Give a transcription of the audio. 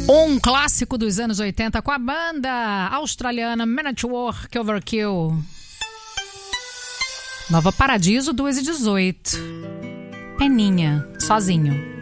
Um clássico dos anos 80 com a banda australiana Men at Work Overkill. Nova Paradiso 2:18. Peninha, sozinho.